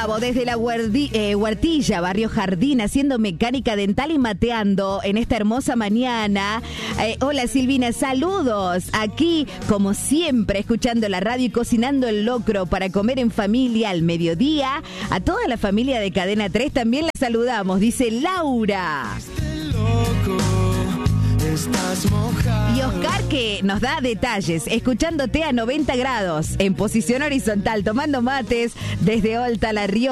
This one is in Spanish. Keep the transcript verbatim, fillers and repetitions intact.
Gustavo, desde la Huerdi- eh, Huertilla, Barrio Jardín, haciendo mecánica dental y mateando en esta hermosa mañana. Eh, hola Silvina, saludos. Aquí, como siempre, escuchando la radio y cocinando el locro para comer en familia al mediodía. A toda la familia de Cadena tres también la saludamos, dice Laura. Y Oscar, que nos da detalles, escuchándote a noventa grados, en posición horizontal, tomando mates desde Olta, La Rioja.